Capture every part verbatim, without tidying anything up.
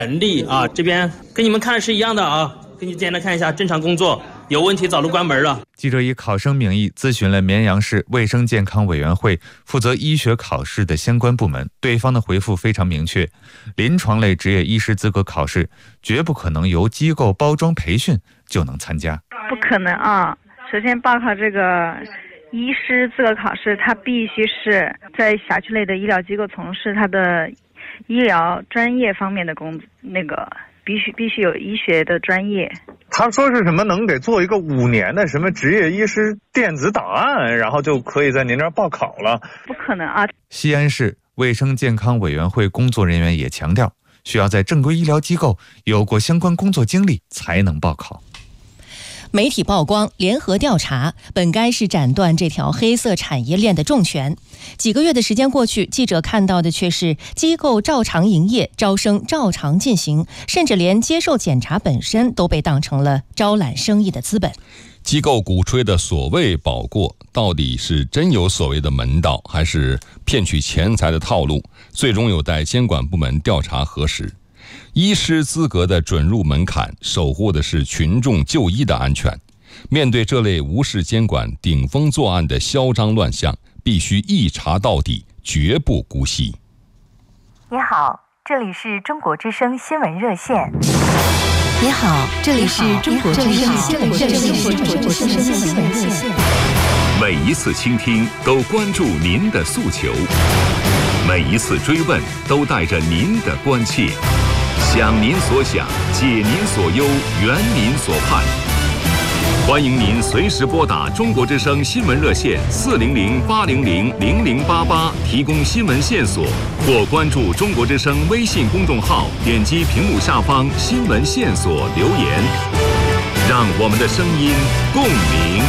人力啊，这边跟你们看的是一样的啊，给你简单看一下，正常工作，有问题早都关门了。 记者以考生名义咨询了绵阳市卫生健康委员会负责医学考试的相关部门，对方的回复非常明确，临床类执业医师资格考试绝不可能由机构包装培训就能参加。 不可能啊！首先报考这个医师资格考试，他必须是在辖区内的医疗机构从事他的医疗专业方面的工，那个必须必须有医学的专业。 他说是什么能给做一个五年的什么执业医师电子档案，然后就可以在您这儿报考了。 不可能啊！ 西安市卫生健康委员会工作人员也强调，需要在正规医疗机构有过相关工作经历才能报考。 媒体曝光联合调查，本该是斩断这条黑色产业链的重拳。几个月的时间过去，记者看到的却是机构照常营业，招生照常进行，甚至连接受检查本身都被当成了招揽生意的资本。 机构鼓吹的所谓保过，到底是真有所谓的门道，还是骗取钱财的套路？最终有待监管部门调查核实。医师资格的准入门槛，守护的是群众就医的安全。面对这类无视监管、顶风作案的嚣张乱象，必须一查到底，绝不姑息。 你好，这里是中国之声新闻热线。 你好，这里是中国之声新闻热线。 每一次倾听都关注您的诉求，每一次追问都带着您的关切。想您所想，解您所忧，圆您所盼。欢迎您随时拨打中国之声新闻热线四零零八零零零零八八提供新闻线索，或关注中国之声微信公众号，点击屏幕下方新闻线索留言，让我们的声音共鸣。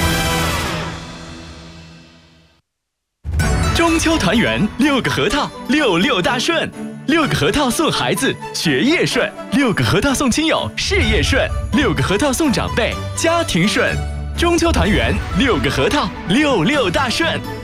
中秋团圆，六个核桃，六六大顺。六个核桃送孩子，学业顺；六个核桃送亲友，事业顺；六个核桃送长辈，家庭顺。中秋团圆，六个核桃，六六大顺。